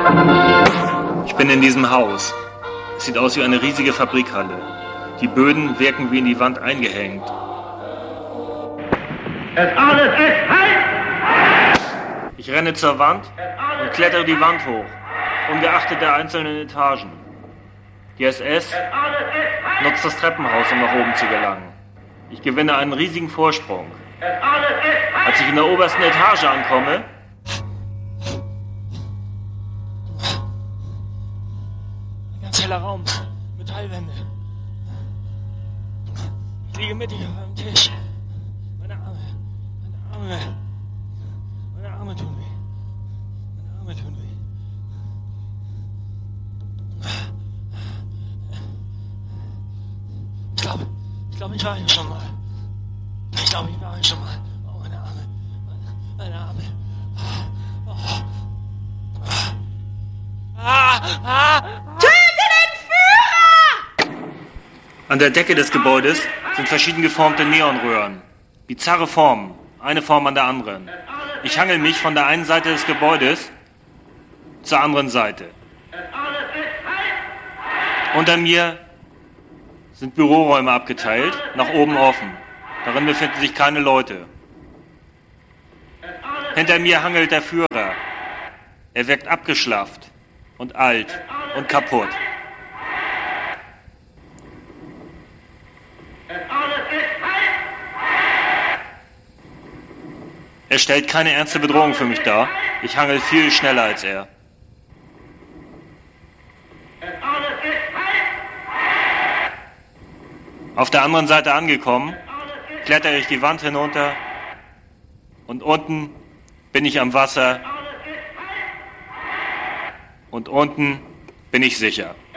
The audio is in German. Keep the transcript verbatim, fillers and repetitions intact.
Ich bin in diesem Haus. Es sieht aus wie eine riesige Fabrikhalle. Die Böden wirken wie in die Wand eingehängt. Es alles ist heiß! Ich renne zur Wand und klettere die Wand hoch, ungeachtet der einzelnen Etagen. Die S S nutzt das Treppenhaus, um nach oben zu gelangen. Ich gewinne einen riesigen Vorsprung. Als ich in der obersten Etage ankomme, ein ganz heller Raum, Metallwände. Ich liege mittig auf einem Tisch. Meine Arme, meine Arme, meine Arme tun weh. Meine Arme tun weh. Ich glaube, ich glaube, ich war hier schon mal. Ich glaube, ich war hier schon mal. Oh, meine Arme, meine, meine Arme. Oh. Ah, ah, Töte den Führer! an der Decke des Gebäudes sind verschieden geformte Neonröhren. Bizarre Formen, eine Form an der anderen. Ich hangel mich von der einen Seite des Gebäudes zur anderen Seite. Unter mir sind Büroräume abgeteilt, nach oben offen. Darin befinden sich keine Leute. Hinter mir hangelt der Führer. Er wirkt abgeschlafft und alt und kaputt. Er stellt keine ernste Bedrohung für mich dar. Ich hangel viel schneller als er. Auf der anderen Seite angekommen, klettere ich die Wand hinunter und unten bin ich am Wasser und unten bin ich sicher.